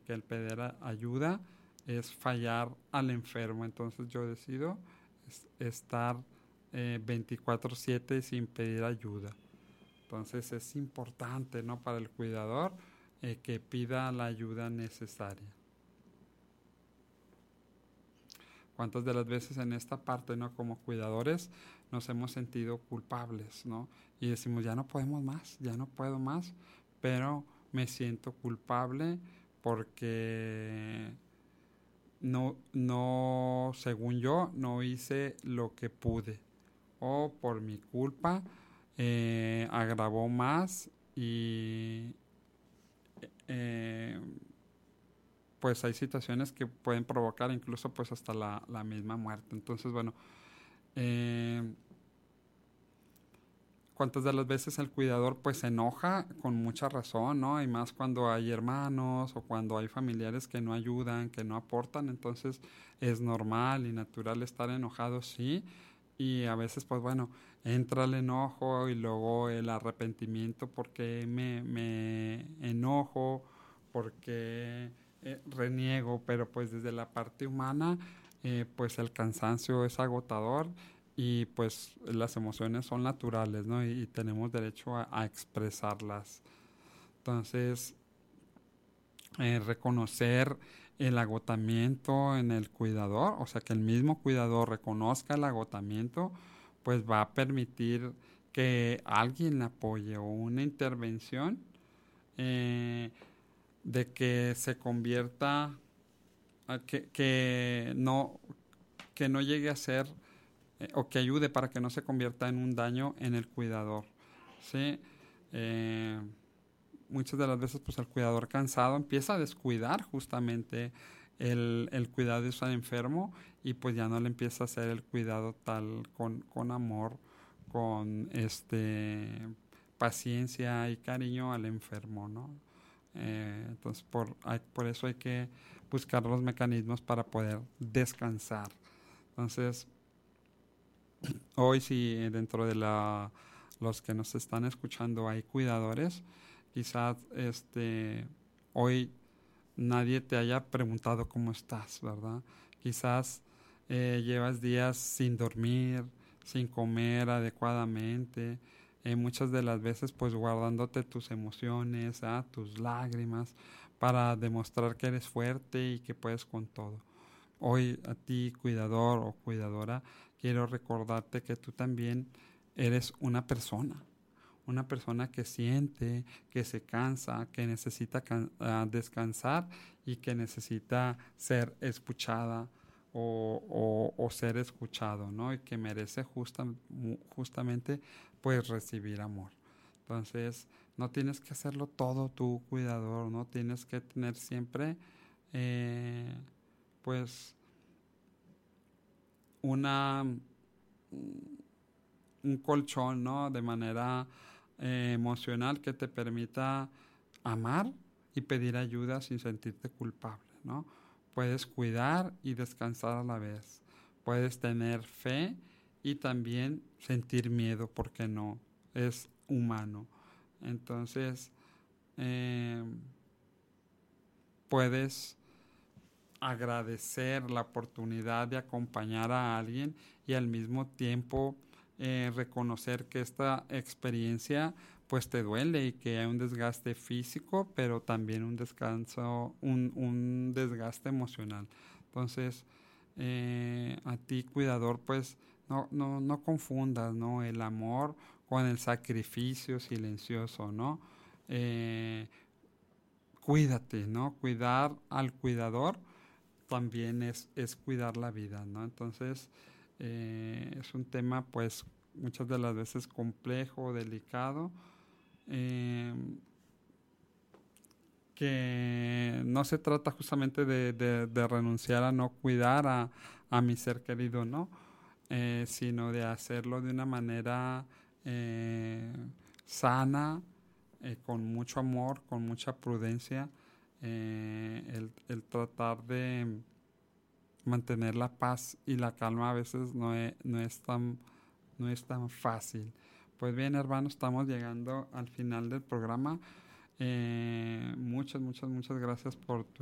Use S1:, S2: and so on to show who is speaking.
S1: que el pedir ayuda es fallar al enfermo. Entonces yo decido estar 24/7 sin pedir ayuda. Entonces es importante, ¿no?, para el cuidador que pida la ayuda necesaria. ¿Cuántas de las veces en esta parte, ¿no?, como cuidadores nos hemos sentido culpables, ¿no? Y decimos, ya no podemos más, ya no puedo más, pero me siento culpable porque no, según yo, no hice lo que pude. O por mi culpa agravó más y eh, pues hay situaciones que pueden provocar incluso pues hasta la misma muerte. Entonces, bueno, eh, cuántas de las veces el cuidador pues se enoja con mucha razón, ¿no? Y más cuando hay hermanos o cuando hay familiares que no ayudan, que no aportan, entonces es normal y natural estar enojado, sí, y a veces pues bueno, entra el enojo y luego el arrepentimiento porque me enojo, porque reniego, pero pues desde la parte humana pues el cansancio es agotador y pues las emociones son naturales, ¿no? Y tenemos derecho a expresarlas. Entonces, reconocer el agotamiento en el cuidador, o sea, que el mismo cuidador reconozca el agotamiento, pues va a permitir que alguien le apoye o una intervención de que se convierta, que no llegue a ser o que ayude para que no se convierta en un daño en el cuidador, ¿sí? Eh, Muchas de las veces pues el cuidador cansado empieza a descuidar justamente el cuidado de su enfermo y pues ya no le empieza a hacer el cuidado tal con amor, con paciencia y cariño al enfermo, ¿no? Entonces por eso hay que buscar los mecanismos para poder descansar. Entonces, hoy si dentro de los que nos están escuchando hay cuidadores, quizás hoy nadie te haya preguntado cómo estás, ¿verdad? Quizás llevas días sin dormir, sin comer adecuadamente, muchas de las veces pues guardándote tus emociones, tus lágrimas, para demostrar que eres fuerte y que puedes con todo. Hoy a ti, cuidador o cuidadora, quiero recordarte que tú también eres una persona que siente, que se cansa, que necesita descansar y que necesita ser escuchada o ser escuchado, ¿no? Y que merece justamente pues recibir amor. Entonces, no tienes que hacerlo todo tú, cuidador, no tienes que tener siempre pues una un colchón, ¿no? De manera emocional que te permita amar y pedir ayuda sin sentirte culpable, ¿no? Puedes cuidar y descansar a la vez. Puedes tener fe y también sentir miedo, porque no, es humano. Entonces, eh, puedes agradecer la oportunidad de acompañar a alguien y al mismo tiempo reconocer que esta experiencia pues te duele y que hay un desgaste físico, pero también un descanso, un desgaste emocional. Entonces, a ti, cuidador, pues no confundas, ¿no?, el amor con el sacrificio silencioso, ¿no? Cuídate, ¿no? Cuidar al cuidador también es cuidar la vida, ¿no? Entonces, es un tema, pues, muchas de las veces complejo, delicado, eh, que no se trata justamente de renunciar a no cuidar a mi ser querido, ¿no? Sino de hacerlo de una manera sana, con mucho amor, con mucha prudencia, el tratar de mantener la paz y la calma a veces no es tan fácil. Pues bien, hermanos, estamos llegando al final del programa. Muchas gracias por tu